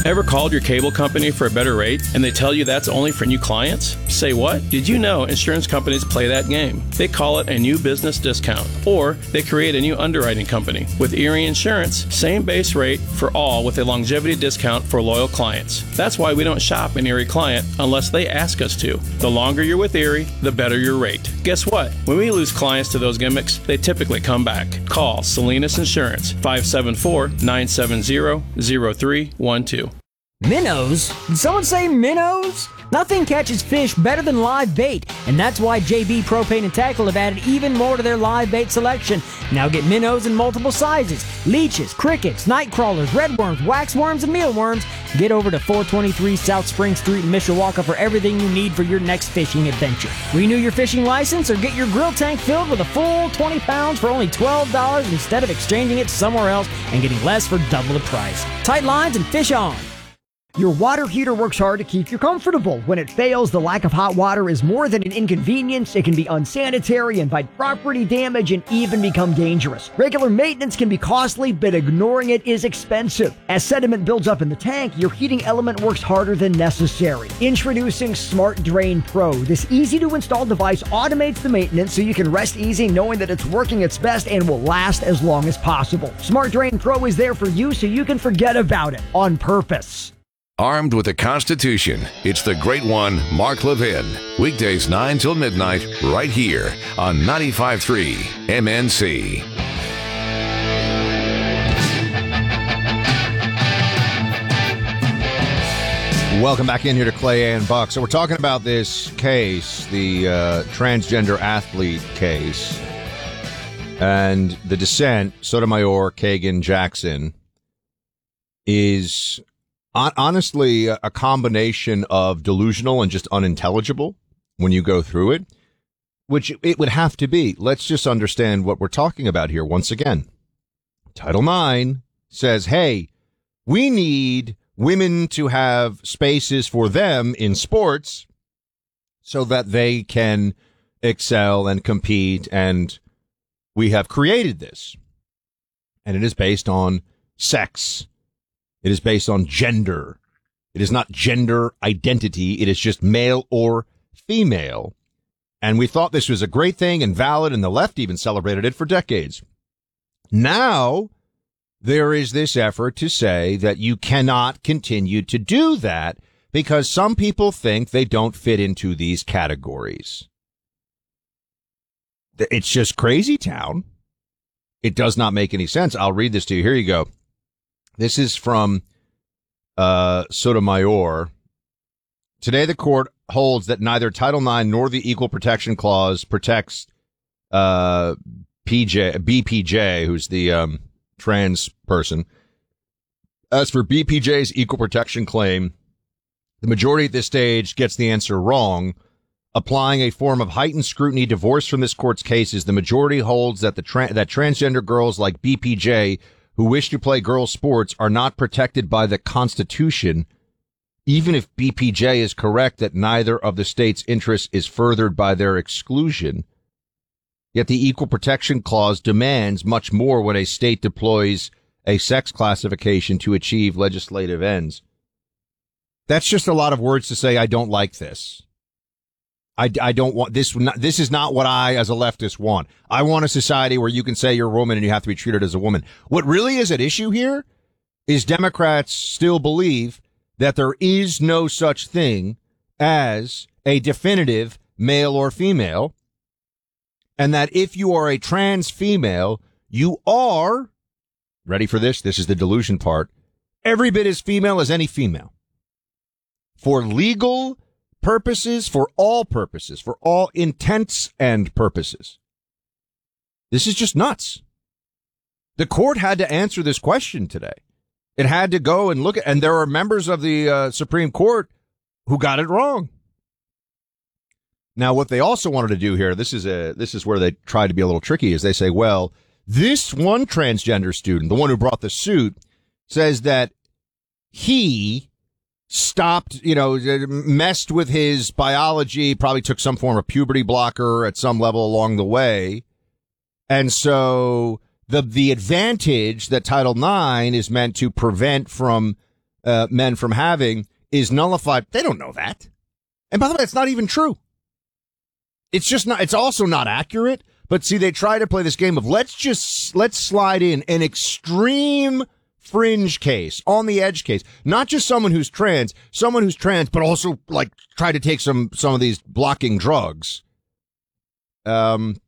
Ever called your cable company for a better rate and they tell you that's only for new clients? Say what? Did you know insurance companies play that game? They call it a new business discount, or they create a new underwriting company. With Erie Insurance, same base rate for all with a longevity discount for loyal clients. That's why we don't shop an Erie client unless they ask us to. The longer you're with Erie, the better your rate. Guess what? When we lose clients to those gimmicks, they typically come back. Call Salinas Insurance, 574-970-0312. Minnows? Did someone say minnows? Nothing catches fish better than live bait, and that's why JB Propane and Tackle have added even more to their live bait selection. Now get minnows in multiple sizes: leeches, crickets, night crawlers, redworms, waxworms, and mealworms. Get over to 423 South Spring Street in Mishawaka for everything you need for your next fishing adventure. Renew your fishing license or get your grill tank filled with a full 20 pounds for only $12 instead of exchanging it somewhere else and getting less for double the price. Tight lines and fish on. Your water heater works hard to keep you comfortable. When it fails, the lack of hot water is more than an inconvenience. It can be unsanitary, invite property damage, and even become dangerous. Regular maintenance can be costly, but ignoring it is expensive. As sediment builds up in the tank, your heating element works harder than necessary. Introducing Smart Drain Pro. This easy-to-install device automates the maintenance so you can rest easy knowing that it's working its best and will last as long as possible. Smart Drain Pro is there for you so you can forget about it on purpose. Armed with the Constitution, it's the Great One, Mark Levin. Weekdays 9 till midnight, right here on 95.3 MNC. Welcome back in here to Clay and Buck. So we're talking about this case, the transgender athlete case, and the dissent, Sotomayor, Kagan, Jackson, is honestly a combination of delusional and just unintelligible when you go through it, which it would have to be. Let's just understand what we're talking about here once again. Title IX says, hey, we need women to have spaces for them in sports so that they can excel and compete, and we have created this. And it is based on sex. It is based on gender. It is not gender identity. It is just male or female. And we thought this was a great thing and valid, and the left even celebrated it for decades. Now there is this effort to say that you cannot continue to do that because some people think they don't fit into these categories. It's just crazy town. It does not make any sense. I'll read this to you. Here you go. This is from Sotomayor. Today, the court holds that neither Title IX nor the Equal Protection Clause protects BPJ, who's the trans person. As for BPJ's equal protection claim, the majority at this stage gets the answer wrong. Applying a form of heightened scrutiny divorced from this court's cases, the majority holds that that transgender girls like BPJ who wish to play girls' sports are not protected by the Constitution, even if BPJ is correct that neither of the state's interests is furthered by their exclusion. Yet the Equal Protection Clause demands much more when a state deploys a sex classification to achieve legislative ends. That's just a lot of words to say, I don't like this. I don't want this. This is not what I, as a leftist, want. I want a society where you can say you're a woman and you have to be treated as a woman. What really is at issue here is Democrats still believe that there is no such thing as a definitive male or female, and that if you are a trans female, you are, ready for this? This is the delusion part, every bit as female as any female. For legal purposes, for all intents and purposes. This is just nuts. The court had to answer this question today. It had to go and look at, and there are members of the Supreme Court who got it wrong. Now, what they also wanted to do here, this is where they try to be a little tricky, is they say, well, this one transgender student, the one who brought the suit, says that he stopped, messed with his biology, probably took some form of puberty blocker at some level along the way. And so the advantage that Title IX is meant to prevent from men from having is nullified. They don't know that. And by the way, it's not even true. It's also not accurate. But see, they try to play this game of let's slide in an extreme fringe case, on the edge case, not just someone who's trans, but also like try to take some of these blocking drugs. And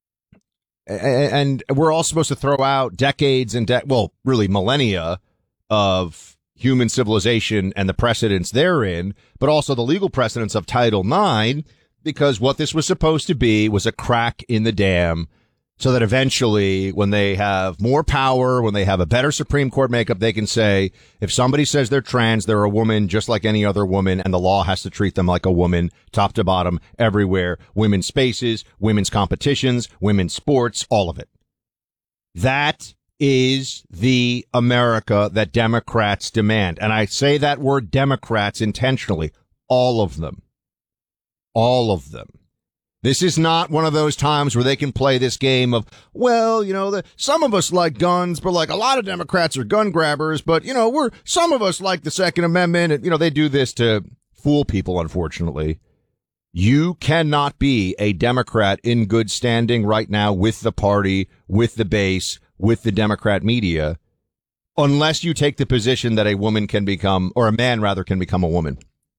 we're all supposed to throw out decades and really millennia of human civilization and the precedents therein, but also the legal precedents of Title IX, because what this was supposed to be was a crack in the dam so that eventually when they have more power, when they have a better Supreme Court makeup, they can say, if somebody says they're trans, they're a woman just like any other woman, and the law has to treat them like a woman, top to bottom, everywhere. Women's spaces, women's competitions, women's sports, all of it. That is the America that Democrats demand. And I say that word Democrats intentionally. All of them. All of them. This is not one of those times where they can play this game of, well, some of us like guns, but like a lot of Democrats are gun grabbers, but some of us like the Second Amendment. And, they do this to fool people, unfortunately. You cannot be a Democrat in good standing right now with the party, with the base, with the Democrat media, unless you take the position that a woman can become, or a man rather, can become a woman.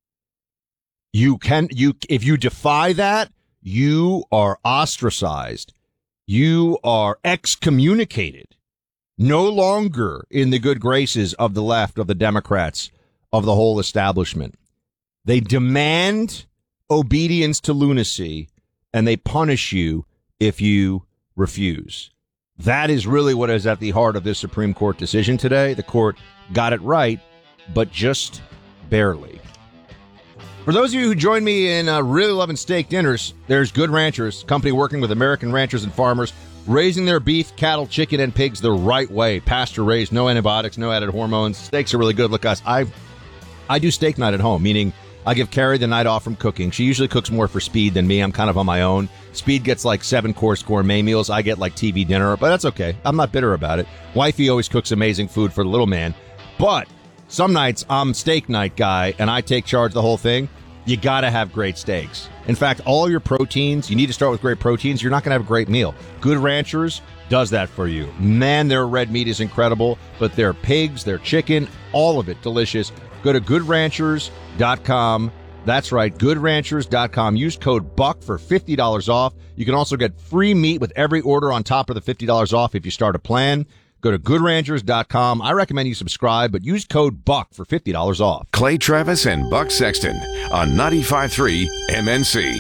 If you defy that, you are ostracized. You are excommunicated. No longer in the good graces of the left, of the Democrats, of the whole establishment. They demand obedience to lunacy, and they punish you if you refuse. That is really what is at the heart of this Supreme Court decision today. The court got it right, but just barely. For those of you who join me in really loving steak dinners, there's Good Ranchers, company working with American ranchers and farmers, raising their beef, cattle, chicken, and pigs the right way. Pasture-raised, no antibiotics, no added hormones. Steaks are really good. Look, guys, I do steak night at home, meaning I give Carrie the night off from cooking. She usually cooks more for Speed than me. I'm kind of on my own. Speed gets like 7-course gourmet meals. I get like TV dinner, but that's okay. I'm not bitter about it. Wifey always cooks amazing food for the little man, but some nights I'm steak night guy and I take charge of the whole thing. You got to have great steaks. In fact, all your proteins, you need to start with great proteins. You're not going to have a great meal. Good Ranchers does that for you. Man, their red meat is incredible, but their pigs, their chicken, all of it delicious. Go to goodranchers.com. That's right, goodranchers.com. Use code BUCK for $50 off. You can also get free meat with every order on top of the $50 off if you start a plan. Go to goodranchers.com. I recommend you subscribe, but use code BUCK for $50 off. Clay Travis and Buck Sexton on 95.3 MNC.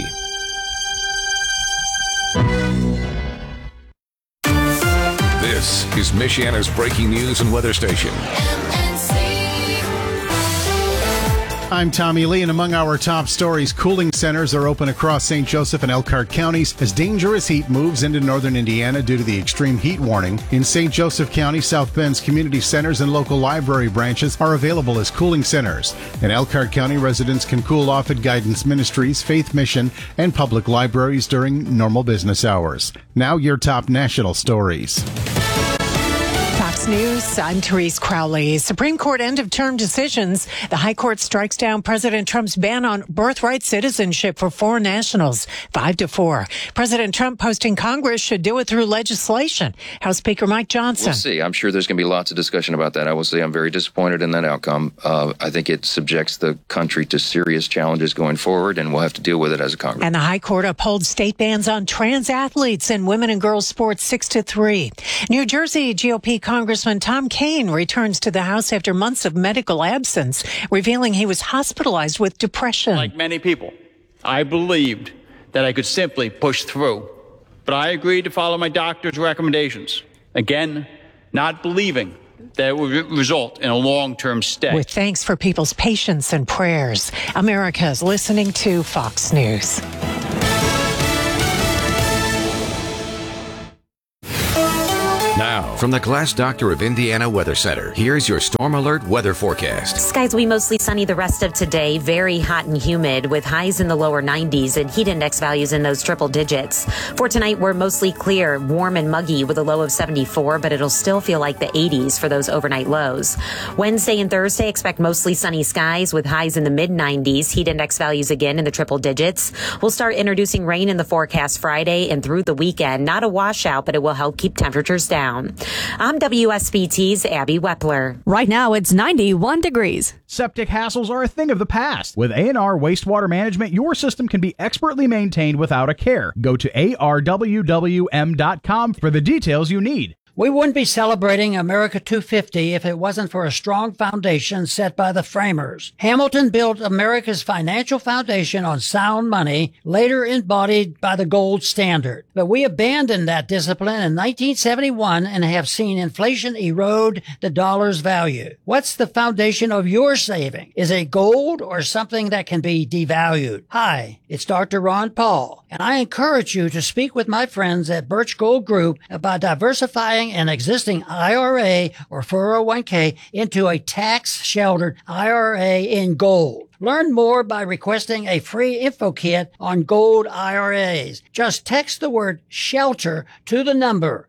This is Michiana's breaking news and weather station. I'm Tommy Lee, and among our top stories, cooling centers are open across St. Joseph and Elkhart counties as dangerous heat moves into northern Indiana due to the extreme heat warning. In St. Joseph County, South Bend's community centers and local library branches are available as cooling centers. In Elkhart County, residents can cool off at Guidance Ministries, Faith Mission, and public libraries during normal business hours. Now your top national stories. Fox News, I'm Therese Crowley. Supreme Court end-of-term decisions. The High Court strikes down President Trump's ban on birthright citizenship for foreign nationals, 5-4. President Trump posting Congress should do it through legislation. House Speaker Mike Johnson. We'll see. I'm sure there's going to be lots of discussion about that. I will say I'm very disappointed in that outcome. I think it subjects the country to serious challenges going forward, and we'll have to deal with it as a Congress. And the High Court upholds state bans on trans athletes in women and girls sports 6-3. New Jersey GOP Congressman Tom Kean returns to the House after months of medical absence, revealing he was hospitalized with depression. Like many people, I believed that I could simply push through, but I agreed to follow my doctor's recommendations. Again, not believing that it would result in a long-term stay. With thanks for people's patience and prayers, America is listening to Fox News. Now, From the Glass Doctor of Indiana Weather Center, here's your Storm Alert weather forecast. Skies will be mostly sunny the rest of today, very hot and humid with highs in the lower 90s and heat index values in those triple digits. For tonight, we're mostly clear, warm and muggy with a low of 74, but it'll still feel like the 80s for those overnight lows. Wednesday and Thursday, expect mostly sunny skies with highs in the mid-90s, heat index values again in the triple digits. We'll start introducing rain in the forecast Friday and through the weekend. Not a washout, but it will help keep temperatures down. I'm WSBT's Abby Wepler. Right now, it's 91 degrees. Septic hassles are a thing of the past. With A&R Wastewater Management, your system can be expertly maintained without a care. Go to arwwm.com for the details you need. We wouldn't be celebrating America 250 if it wasn't for a strong foundation set by the framers. Hamilton built America's financial foundation on sound money, later embodied by the gold standard. But we abandoned that discipline in 1971 and have seen inflation erode the dollar's value. What's the foundation of your saving? Is it gold or something that can be devalued? Hi, it's Dr. Ron Paul, and I encourage you to speak with my friends at Birch Gold Group about diversifying an existing IRA or 401k into a tax-sheltered IRA in gold. Learn more by requesting a free info kit on gold IRAs. Just text the word SHELTER to the number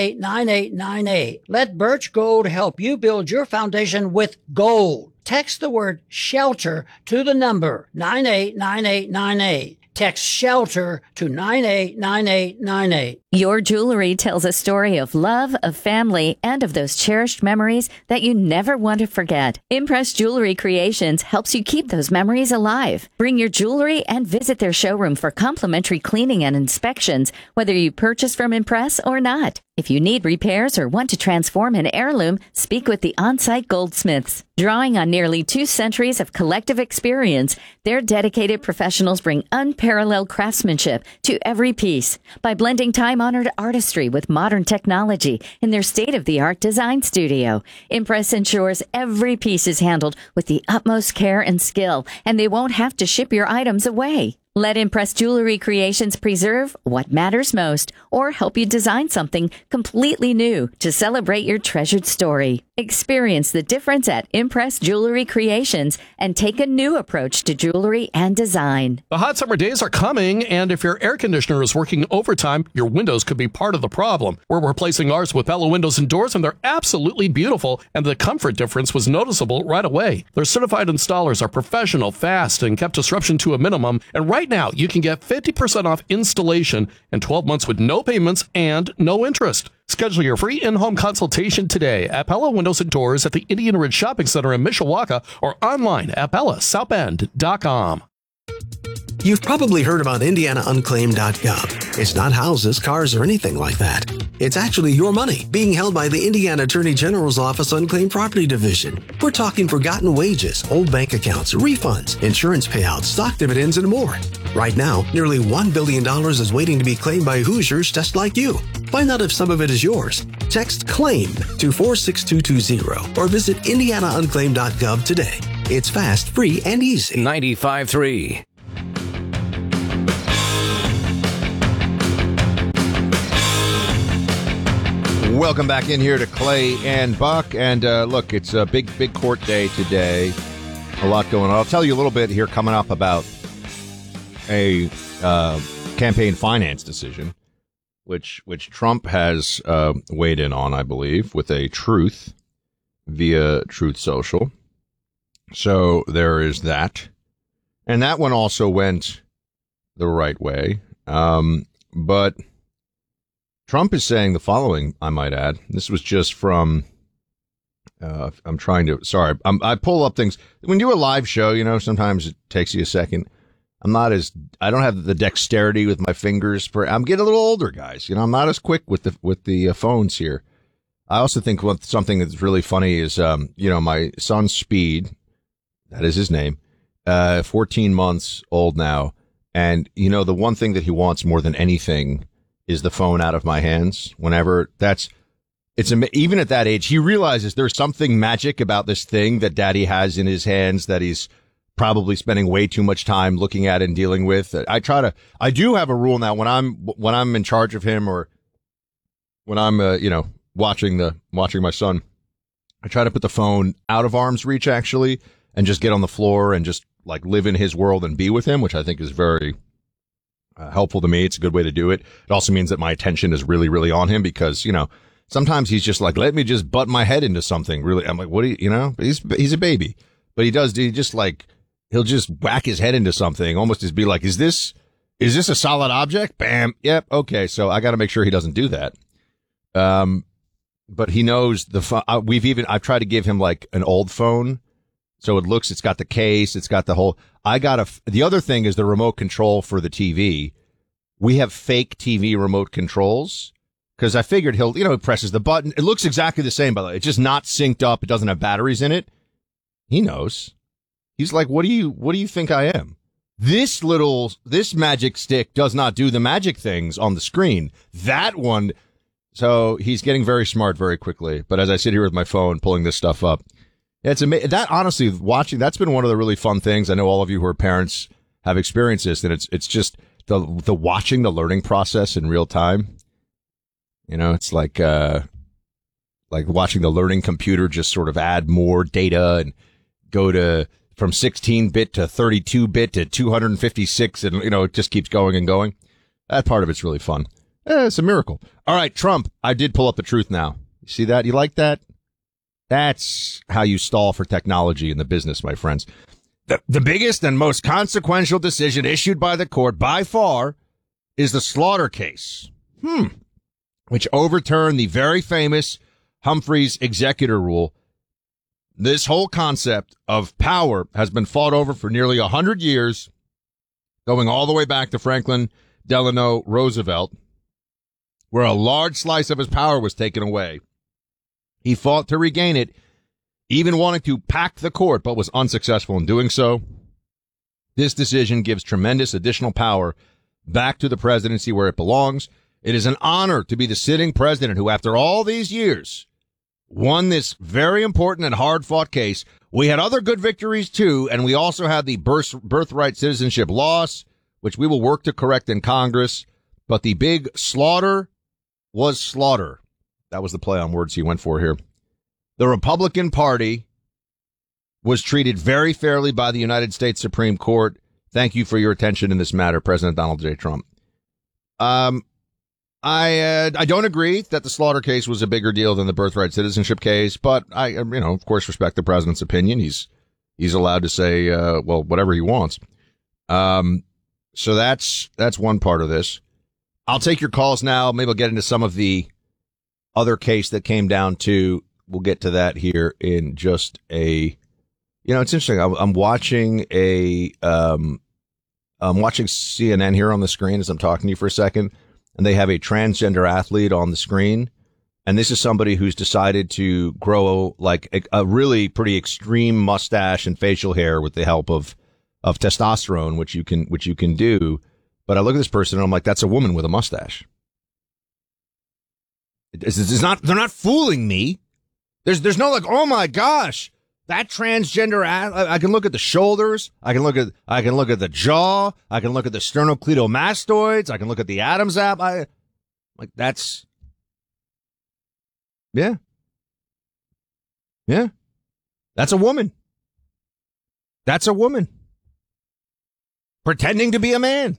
989898. Let Birch Gold help you build your foundation with gold. Text the word SHELTER to the number 989898. Text SHELTER to 989898. Your jewelry tells a story of love, of family, and of those cherished memories that you never want to forget. Impress Jewelry Creations helps you keep those memories alive. Bring your jewelry and visit their showroom for complimentary cleaning and inspections, whether you purchase from Impress or not. If you need repairs or want to transform an heirloom, speak with the on-site goldsmiths. Drawing on nearly 2 centuries of collective experience, their dedicated professionals bring unparalleled craftsmanship to every piece. By blending time-honored artistry with modern technology in their state-of-the-art design studio, Impress ensures every piece is handled with the utmost care and skill, and they won't have to ship your items away. Let Impress Jewelry Creations preserve what matters most or help you design something completely new to celebrate your treasured story. Experience the difference at Impress Jewelry Creations and take a new approach to jewelry and design. The hot summer days are coming, and if your air conditioner is working overtime, your windows could be part of the problem. We're replacing ours with Pella windows and doors, and they're absolutely beautiful, and the comfort difference was noticeable right away. Their certified installers are professional, fast, and kept disruption to a minimum, and right now you can get 50% off installation and 12 months with no payments and no interest. Schedule your free in-home consultation today at Pella Windows and Doors at the Indian Ridge Shopping Center in Mishawaka or online at PellaSouthBend.com. You've probably heard about IndianaUnclaimed.gov. It's not houses, cars, or anything like that. It's actually your money being held by the Indiana Attorney General's Office Unclaimed Property Division. We're talking forgotten wages, old bank accounts, refunds, insurance payouts, stock dividends, and more. Right now, nearly $1 billion is waiting to be claimed by Hoosiers just like you. Find out if some of it is yours. Text CLAIM to 46220 or visit IndianaUnclaimed.gov today. It's fast, free, and easy. 95.3. Welcome back in here to Clay and Buck. And look, it's a big court day today. A lot going on. I'll tell you a little bit here coming up about a campaign finance decision, which Trump has weighed in on, I believe, with a truth via Truth Social. So there is that. And that one also went the right way. But Trump is saying the following, I might add. This was just from, I pull up things. When you do a live show, you know, sometimes it takes you a second. I don't have the dexterity with my fingers. I'm getting a little older, guys. You know, I'm not as quick with the phones here. I also think something that's really funny is, my son Speed, that is his name, 14 months old now. And, you know, the one thing that he wants more than anything is the phone out of my hands. Even at that age, he realizes there's something magic about this thing that daddy has in his hands that he's probably spending way too much time looking at and dealing with. I do have a rule now when I'm in charge of him or when I'm, watching my son. I try to put the phone out of arm's reach, actually, and just get on the floor and just like live in his world and be with him, which I think is very helpful to me. It's a good way to do it. It also means that my attention is really, really on him because, sometimes he's just like, let me just butt my head into something. Really, I'm like, what do you, he's a baby, but he'll just whack his head into something, almost just be like, is this a solid object? Bam. Yep. Okay. So I got to make sure he doesn't do that. But he knows I've tried to give him like an old phone. So it's got the case, it's got the whole, the other thing is the remote control for the TV. We have fake TV remote controls because I figured he presses the button. It looks exactly the same, by the way. It's just not synced up. It doesn't have batteries in it. He knows. He's like, what do you think I am? This magic stick does not do the magic things on the screen. That one. So he's getting very smart very quickly. But as I sit here with my phone, pulling this stuff up, it's amazing. That honestly, that's been one of the really fun things. I know all of you who are parents have experienced this, and it's just the watching the learning process in real time. It's like watching the learning computer just sort of add more data and go from 16-bit to 32-bit to 256, and it just keeps going and going. That part of it's really fun. It's a miracle. All right, Trump. I did pull up the truth now. You see that? You like that? That's how you stall for technology in the business, my friends. The biggest and most consequential decision issued by the court by far is the Slaughter case, which overturned the very famous Humphreys executor rule. This whole concept of power has been fought over for nearly 100 years, going all the way back to Franklin Delano Roosevelt, where a large slice of his power was taken away. He fought to regain it, even wanting to pack the court, but was unsuccessful in doing so. This decision gives tremendous additional power back to the presidency where it belongs. It is an honor to be the sitting president who, after all these years, won this very important and hard-fought case. We had other good victories, too, and we also had the birthright citizenship loss, which we will work to correct in Congress. But the big slaughter was slaughter. That was the play on words he went for here. The Republican Party was treated very fairly by the United States Supreme Court. Thank you for your attention in this matter, President Donald J. Trump. I don't agree that the Slaughter case was a bigger deal than the birthright citizenship case, but I, of course, respect the president's opinion. He's allowed to say, whatever he wants. So that's one part of this. I'll take your calls now. Maybe I'll get into some of the other case that came down to. We'll get to that here in just a. It's interesting. I'm watching CNN here on the screen as I'm talking to you for a second, and they have a transgender athlete on the screen, and this is somebody who's decided to grow like a really pretty extreme mustache and facial hair with the help of testosterone, which you can do. But I look at this person and I'm like, that's a woman with a mustache. It's not. They're not fooling me. There's no like, oh my gosh, that transgender. I can look at the shoulders. I can look at the jaw. I can look at the sternocleidomastoids. I can look at the Adam's apple. That's. Yeah. That's a woman. That's a woman pretending to be a man.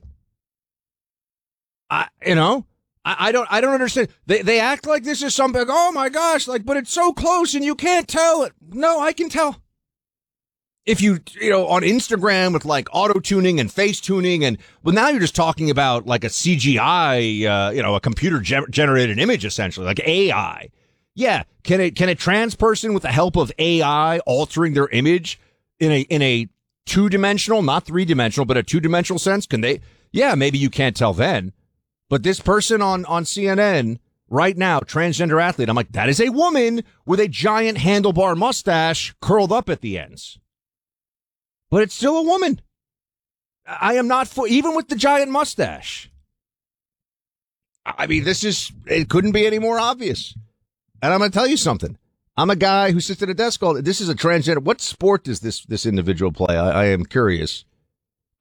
I don't understand. They act like this is something, oh my gosh, but it's so close and you can't tell it. No, I can tell. If you on Instagram with auto tuning and face tuning now you're just talking about a CGI, a computer generated image, essentially, like AI. Yeah. Can a trans person with the help of AI altering their image in a 2-dimensional, not 3-dimensional, but a 2-dimensional sense? Can they? Yeah, maybe you can't tell then. But this person on CNN right now, transgender athlete, I'm like, that is a woman with a giant handlebar mustache curled up at the ends. But it's still a woman. I am not even with the giant mustache. I mean, it couldn't be any more obvious. And I'm going to tell you something. I'm a guy who sits at a desk all day. This is a transgender. What sport does this individual play? I am curious.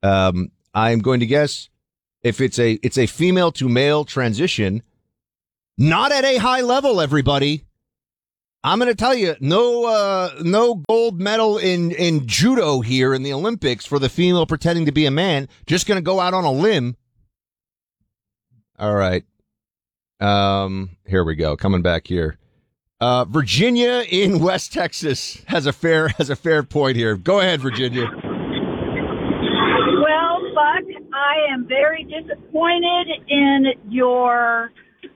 I'm going to guess if it's a female to male transition, Not at a high level, everybody. I'm going to tell you, no gold medal in judo here in the Olympics for the female pretending to be a man. Just going to go out on a limb. All right. Here we go. Coming back here. Virginia in West Texas has a fair point here. Go ahead, Virginia. Well, Buck, I am very disappointed in your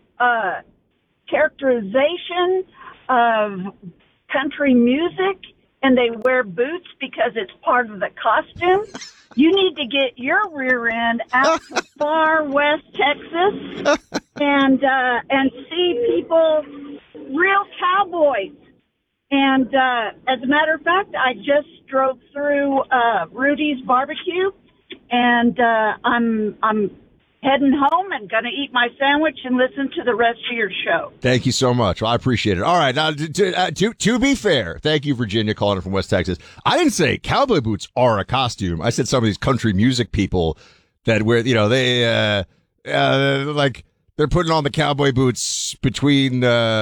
characterization of country music, and they wear boots because it's part of the costume. You need to get your rear end out to far West Texas and see people, real cowboys. And as a matter of fact, I just drove through Rudy's Barbecue, and I'm heading home and going to eat my sandwich and listen to the rest of your show. Thank you so much. Well, I appreciate it. All right. Now, to be fair, thank you, Virginia, calling it from West Texas. I didn't say cowboy boots are a costume. I said some of these country music people that wear, they, like they're putting on the cowboy boots between,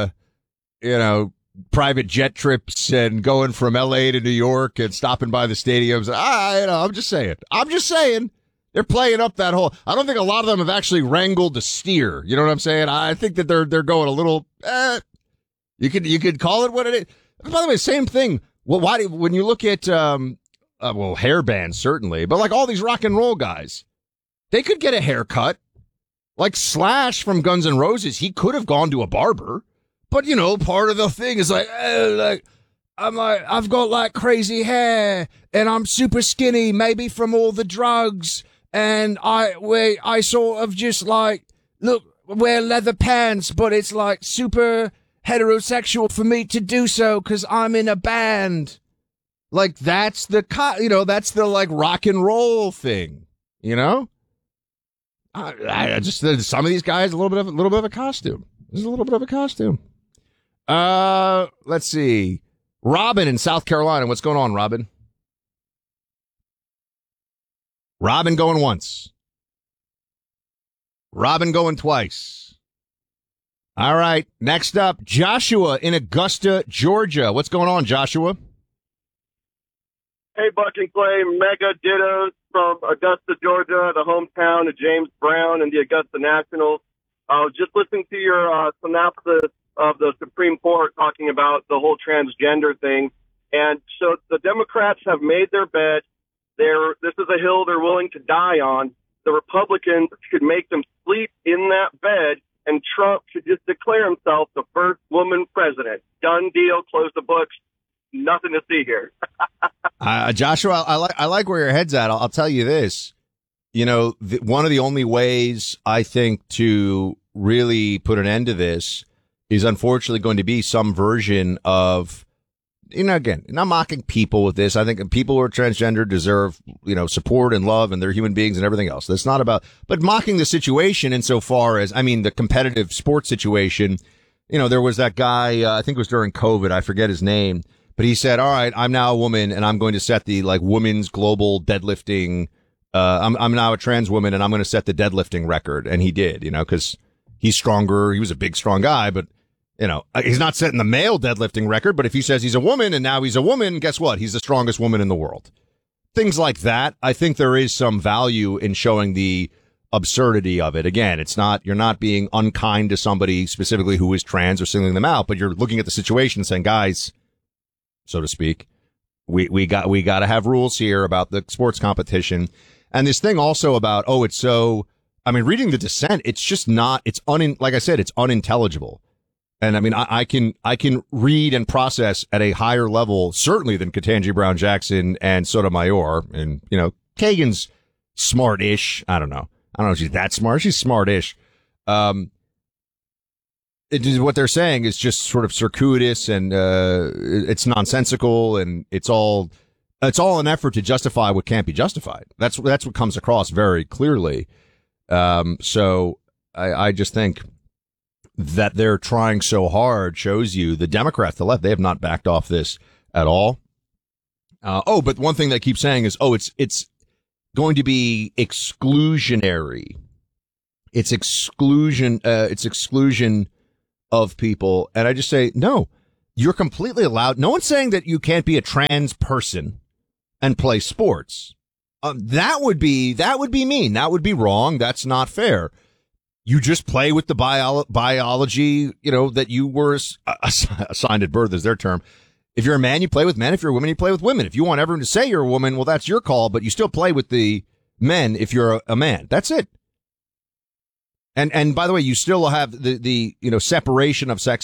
private jet trips and going from LA to New York and stopping by the stadiums. I'm just saying. They're playing up that whole. I don't think a lot of them have actually wrangled a steer. You know what I'm saying? I think that they're going a little. You could call it what it is. By the way, same thing. Well, when you look at hair bands certainly, but like all these rock and roll guys, they could get a haircut. Like Slash from Guns N' Roses, he could have gone to a barber, but part of the thing is I've got like crazy hair and I'm super skinny, maybe from all the drugs. And I sort of just like, wear leather pants, but it's like super heterosexual for me to do so because I'm in a band. Like that's that's the like rock and roll thing, I just, some of these guys, a little bit of a costume. There's a little bit of a costume. Let's see. Robin in South Carolina. What's going on, Robin? Robin going once. Robin going twice. All right. Next up, Joshua in Augusta, Georgia. What's going on, Joshua? Hey, Buck and Clay. Mega dittos from Augusta, Georgia, the hometown of James Brown and the Augusta Nationals. I was just listening to your synopsis of the Supreme Court talking about the whole transgender thing. And so the Democrats have made their bed. This is a hill they're willing to die on. The Republicans should make them sleep in that bed, and Trump should just declare himself the first woman president. Done deal. Close the books. Nothing to see here. Joshua, I like where your head's at. I'll tell you this. One of the only ways I think to really put an end to this is unfortunately going to be some version of, again, not mocking people with this. I think people who are transgender deserve, support and love, and they're human beings and everything else. That's not about, but mocking the situation insofar as, the competitive sports situation. There was that guy, I think it was during COVID, I forget his name, but he said, all right, I'm now a woman and I'm going to set the women's global deadlifting. I'm now a trans woman and I'm going to set the deadlifting record. And he did, because he's stronger. He was a big, strong guy, but he's not setting the male deadlifting record, but if he says he's a woman and now he's a woman, guess what? He's the strongest woman in the world. Things like that. I think there is some value in showing the absurdity of it. Again, you're not being unkind to somebody specifically who is trans or singling them out, but you're looking at the situation and saying, guys, so to speak, we got to have rules here about the sports competition. And this thing also about, reading the dissent, it's just not, like I said, it's unintelligible. And I can read and process at a higher level, certainly than Ketanji Brown Jackson and Sotomayor. And, Kagan's smart-ish. I don't know if she's that smart. She's smart-ish. What they're saying is just sort of circuitous and, it's nonsensical and it's all an effort to justify what can't be justified. That's what comes across very clearly. So I just think that they're trying so hard shows you the Democrats, the left, they have not backed off this at all. But one thing they keep saying is, it's going to be exclusionary. It's exclusion of people. And I just say, no, you're completely allowed. No one's saying that you can't be a trans person and play sports. That would be mean. That would be wrong. That's not fair. You just play with the biology, that you were assigned at birth is their term. If you're a man, you play with men. If you're a woman, you play with women. If you want everyone to say you're a woman, well, that's your call, but you still play with the men if you're a man. That's it. And by the way, you still have the separation of sex